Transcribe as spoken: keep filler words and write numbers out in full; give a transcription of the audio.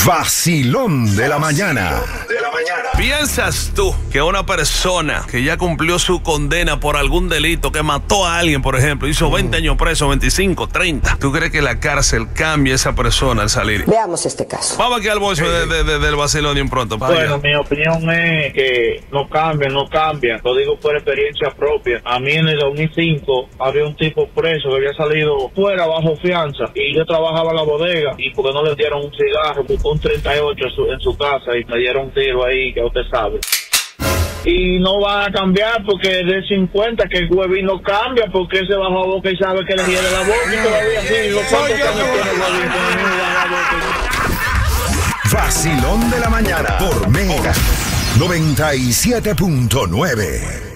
Vacilón de la mañana. ¿Piensas tú que una persona que ya cumplió su condena por algún delito, que mató a alguien, por ejemplo, hizo veinte años preso, veinticinco, treinta, ¿tú crees que la cárcel cambia a esa persona al salir? Veamos este caso. Vamos aquí al bolso de, de, de, del vacilón de un pronto. Bueno, mi opinión es que no cambia, no cambia. Lo digo por experiencia propia. A mí en el dos mil cinco había un tipo preso que había salido fuera bajo fianza y yo trabajaba en la bodega y porque no le dieron un cigarro, buscó un treinta y ocho en su, en su casa y me dieron un tiro ahí que usted sabe. Y no va a cambiar porque de cincuenta que el huevín no cambia porque ese bajo a boca y sabe que le hiere la boca y todavía sí. Los cuantos años tiene el huevín que no le da la boca. Vacilón de la mañana por Mega noventa y siete punto nueve.